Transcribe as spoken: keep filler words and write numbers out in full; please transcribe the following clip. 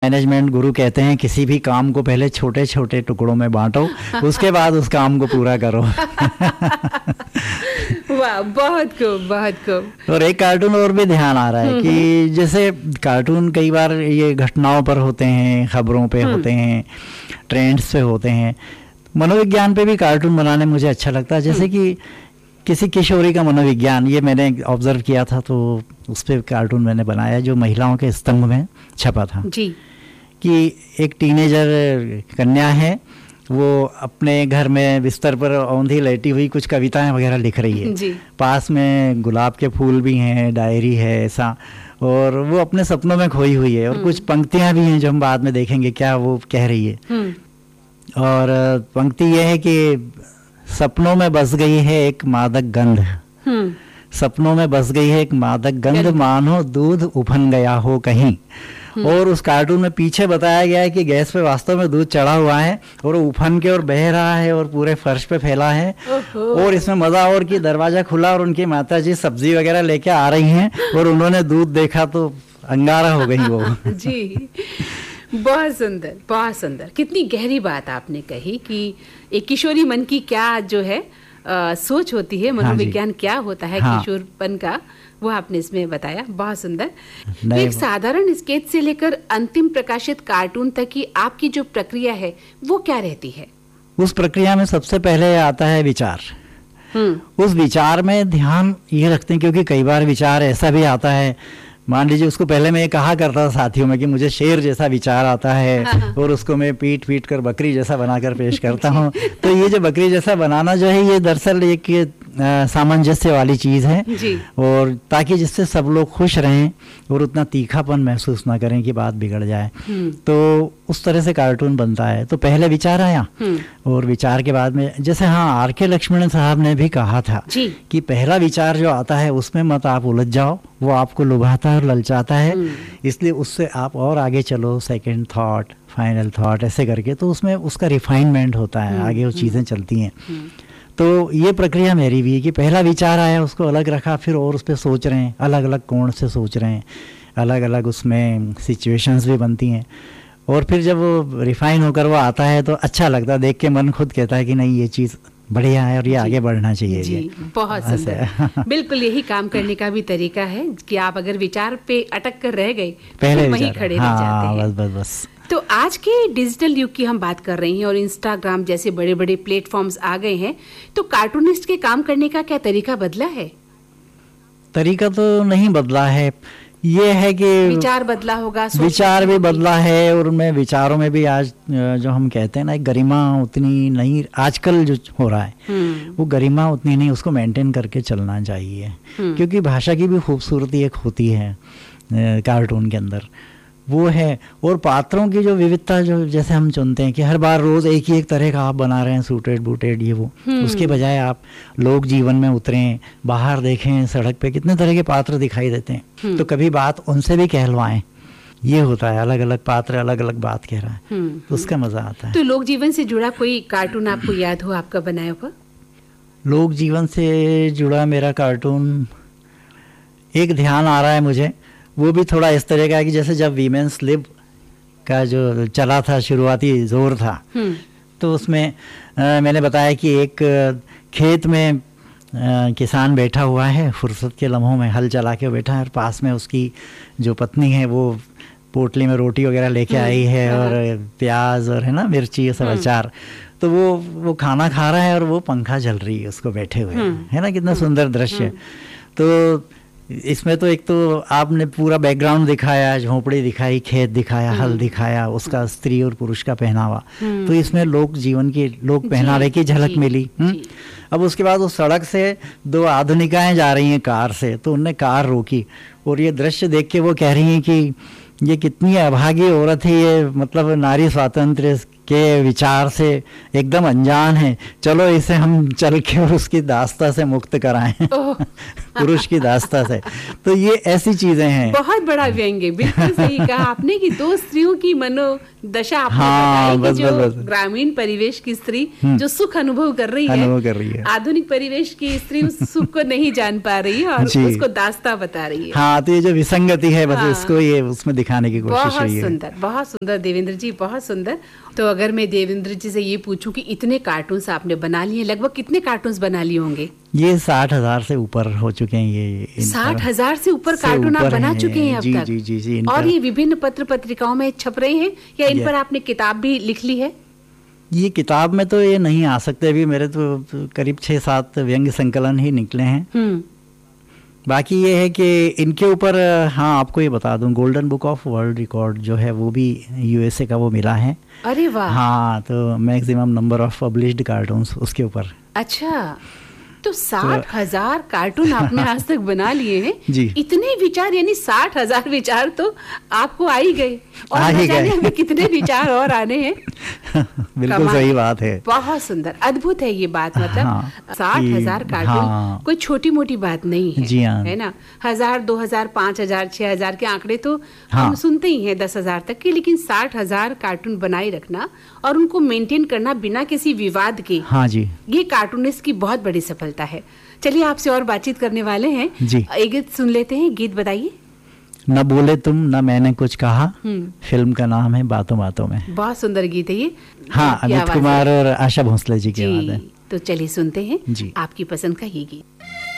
Management गुरु कहते हैं किसी भी काम को पहले छोटे छोटे टुकड़ों में बांटो, उसके बाद उस काम को पूरा करो। वाह, बहुत खूब, बहुत खूब। और एक कार्टून और भी ध्यान आ रहा है कि जैसे कार्टून कई बार ये घटनाओं पर होते हैं, खबरों पे होते हैं, ट्रेंड्स पे होते हैं, मनोविज्ञान पे भी कार्टून बनाने मुझे अच्छा लगता है। जैसे कि किसी किशोरी का मनोविज्ञान, ये मैंने ऑब्जर्व किया था, तो उस पर कार्टून मैंने बनाया जो महिलाओं के स्तंभ में छपा था जी। कि एक टीनेजर कन्या है, वो अपने घर में बिस्तर पर औंधी लेटी हुई कुछ कविताएं वगैरह लिख रही है जी। पास में गुलाब के फूल भी हैं, डायरी है ऐसा, और वो अपने सपनों में खोई हुई है, और कुछ पंक्तियां भी हैं जो हम बाद में देखेंगे क्या वो कह रही है। और पंक्ति ये है कि सपनों में बस गई है एक मादक गंध, सपनों में बस गई है एक मादक गंध, मानो दूध उफन गया हो कहीं। और उस कार्टून में पीछे बताया गया है कि गैस पे वास्तव में दूध चढ़ा हुआ है और उफन के और बह रहा है और पूरे फर्श पे फैला है। और इसमें मजा और कि दरवाजा खुला और उनकी माता जी सब्जी वगैरह लेके आ रही हैं और उन्होंने दूध देखा तो अंगारा हो गई वो। जी, बहुत सुंदर, बहुत सुंदर। कितनी गहरी बात आपने कही कि एक किशोरी मन की क्या जो है आ, सोच होती है, मनोविज्ञान क्या होता है हाँ। किशोरपन का, वो आपने इसमें बताया, बहुत सुंदर। तो एक साधारण स्केच से लेकर अंतिम प्रकाशित कार्टून तक की आपकी जो प्रक्रिया है वो क्या रहती है? उस प्रक्रिया में सबसे पहले आता है विचार। उस विचार में ध्यान ये रखते हैं क्योंकि कई बार विचार ऐसा भी आता है, मान लीजिए उसको पहले मैं ये कहा करता था साथियों में कि मुझे शेर जैसा विचार आता है हाँ। और उसको मैं पीट पीट कर बकरी जैसा बनाकर पेश करता हूँ। तो ये जो बकरी जैसा बनाना जो है ये दरअसल एक सामंजस्य वाली चीज़ है, और ताकि जिससे सब लोग खुश रहें और उतना तीखापन महसूस ना करें कि बात बिगड़ जाए। तो उस तरह से कार्टून बनता है। तो पहले विचार आया और विचार के बाद में जैसे हाँ आर के लक्ष्मणन साहब ने भी कहा था कि पहला विचार जो आता है उसमें मत आप उलझ जाओ, वो आपको लुभाता है और ललचाता है, इसलिए उससे आप और आगे चलो, सेकंड थॉट, फाइनल थॉट ऐसे करके, तो उसमें उसका रिफाइनमेंट होता है, आगे वो चीज़ें चलती हैं। तो ये प्रक्रिया मेरी भी है कि पहला विचार आया उसको अलग रखा, फिर और उस पर सोच रहे हैं, अलग अलग कोण से सोच रहे हैं, अलग अलग उसमें सिचुएशंस भी बनती हैं, और फिर जब वो रिफाइन होकर वो आता है तो अच्छा लगता है, देख के मन खुद कहता है कि नहीं ये चीज़ बढ़िया है और ये आगे बढ़ना चाहिए। जी, बहुत सुंदर। बिल्कुल यही काम करने का भी तरीका है कि आप अगर विचार पे अटक कर रह गए पहले तो वहीं खड़े रह जाते हैं। बस बस बस। तो आज के डिजिटल युग की हम बात कर रहे हैं और इंस्टाग्राम जैसे बड़े बड़े प्लेटफॉर्म्स आ गए हैं, तो कार्टूनिस्ट के काम करने का क्या तरीका बदला है? तरीका तो नहीं बदला है, ये है कि विचार बदला होगा, विचार भी बदला है, और उनमें विचारों में भी आज जो हम कहते हैं ना गरिमा उतनी नहीं, आजकल जो हो रहा है वो गरिमा उतनी नहीं, उसको मेंटेन करके चलना चाहिए, क्योंकि भाषा की भी खूबसूरती एक होती है कार्टून के अंदर, वो है। और पात्रों की जो विविधता जो जैसे हम चुनते हैं कि हर बार रोज एक ही एक तरह का आप बना रहे हैं, सूटेड बूटेड ये वो, उसके बजाय आप लोक जीवन में उतरें, बाहर देखें, सड़क पे कितने तरह के पात्र दिखाई देते हैं, तो कभी बात उनसे भी कहलवाएं, ये होता है, अलग अलग पात्र अलग अलग बात कह रहा है, तो उसका मजा आता है। तो लोक जीवन से जुड़ा कोई कार्टून आपको याद हो आपका बनाया हुआ? लोक जीवन से जुड़ा मेरा कार्टून एक ध्यान आ रहा है मुझे, वो भी थोड़ा इस तरह का है कि जैसे जब वीमेंस लिब का जो चला था, शुरुआती जोर था, तो उसमें आ, मैंने बताया कि एक खेत में आ, किसान बैठा हुआ है, फुर्सत के लम्हों में हल चला के बैठा है, और पास में उसकी जो पत्नी है वो पोटली में रोटी वगैरह लेके आई है और प्याज और है ना मिर्ची ये सब अचार, तो वो वो खाना खा रहा है और वो पंखा जल रही है उसको बैठे हुए, है ना, कितना सुंदर दृश्य। तो इसमें तो एक तो आपने पूरा बैकग्राउंड दिखाया, झोपड़ी दिखाई, खेत दिखाया, हल दिखाया, उसका स्त्री और पुरुष का पहनावा, तो इसमें लोक जीवन की, लोक पहनावे की झलक मिली। अब उसके बाद उस सड़क से दो आधुनिकाएं जा रही हैं कार से, तो उनने कार रोकी और ये दृश्य देख के वो कह रही हैं कि ये कितनी अभागी औरत है, ये मतलब नारी स्वातंत्र्य के विचार से एकदम अनजान है, चलो इसे हम चल के और उसकी दास्ता से मुक्त कराएं। पुरुष की दास्ता से। तो ये ऐसी चीजें हैं। बहुत बड़ा व्यंग है, बिल्कुल सही कहा आपने कि दो स्त्रियों की मनोदशा आपने हाँ, बताई कि जो बस, बस। ग्रामीण परिवेश की स्त्री जो सुख अनुभव कर रही है, अनुभव कर रही है, आधुनिक परिवेश की स्त्री उस सुख को नहीं जान पा रही है और उसको दास्ता बता रही है। हाँ, तो ये जो विसंगति है बस हाँ, इसको ये उसमें दिखाने की कोशिश बहुत है। सुंदर, बहुत सुंदर देवेंद्र जी, बहुत सुंदर। तो अगर मैं देवेंद्र जी से ये पूछूं कि इतने कार्टून्स आपने बना लिए, लगभग कितने कार्टून्स बना लिए होंगे? ये साठ हजार से ऊपर हो चुके हैं। ये साठ हजार से ऊपर कार्टून आप बना चुके हैं अब जी, तक? जी, जी, जी, और ये विभिन्न पत्र पत्रिकाओं में छप रहे हैं या इन पर आपने किताब भी लिख ली है? ये किताब में तो ये नहीं आ सकते अभी, मेरे तो करीब छह सात व्यंग्य संकलन ही निकले हैं। बाकी ये है कि इनके ऊपर हाँ आपको ये बता दूं, golden book of world record जो है वो भी यूएसए का वो मिला है। अरे वाह। हाँ, तो maximum number of published cartoons उसके ऊपर। अच्छा, तो साठ हजार कार्टून आपने आज तक बना लिए हैं जी। इतने विचार, यानी साठ हजार विचार तो आपको आ ही गए, और आ ही गए। हमें कितने विचार और आने हैं। बिल्कुल सही बात है। बहुत सुंदर, अद्भुत है ये बात। मतलब हाँ, साठ हजार कार्टून हाँ, कोई छोटी मोटी बात नहीं है, जी हाँ, है ना। हजार, दो हजार, पांच हजार, छह हजार के आंकड़े तो हाँ, हम सुनते ही हैं, दस हजार तक के, लेकिन साठ हजार कार्टून बनाए रखना और उनको मेंटेन करना बिना किसी विवाद के, हाँ जी, ये कार्टूनिस्ट की बहुत बड़ी सफलता है। चलिए आपसे और बातचीत करने वाले हैं जी। एक गीत सुन लेते हैं, गीत बताइए। न बोले तुम न मैंने कुछ कहा, फिल्म का नाम है बातों बातों में। बहुत सुंदर गीत है ये। हाँ, अमित कुमार और आशा भोसले जी की आवाज है। तो चलिए सुनते हैं जी आपकी पसंद का ये गीत।